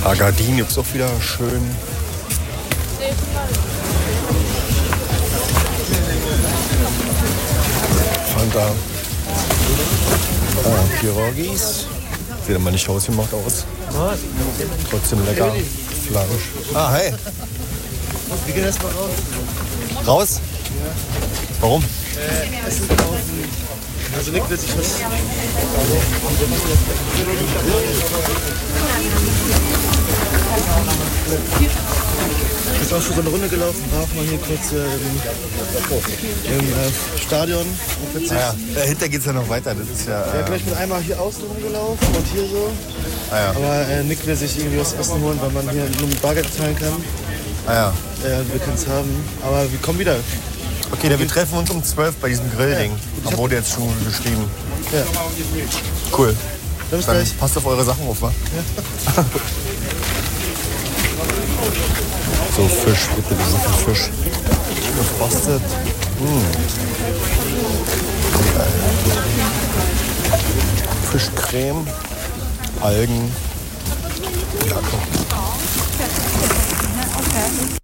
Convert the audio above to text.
Agadin gibt es auch wieder schön. Fanta. Pirogis. Sieht immer nicht hausgemacht aus. Trotzdem lecker. Fleisch. Ah, hey. Wir gehen erstmal raus. Raus? Warum? Essen kaufen. Also Nick will sich was. Ich bin auch schon so eine Runde gelaufen, war auch mal hier kurz im Stadion. Ja, dahinter geht es ja noch weiter. Das ist ja. Ja, gleich mit einmal hier außen rumgelaufen und hier so. Ja. Aber Nick will sich irgendwie was Essen holen, weil man hier nur mit Bargeld zahlen kann. Ja. Wir können es haben, aber wir kommen wieder. Okay, dann wir treffen uns um 12 bei diesem Grillding. Ja. Wurde jetzt schon geschrieben. Ja. Cool. Dann bis Dann gleich. passt auf eure Sachen auf, wa? Ja. So, Fisch, bitte, das ist ein Fisch. Gefrostet. Fischcreme, Algen. Ja, komm.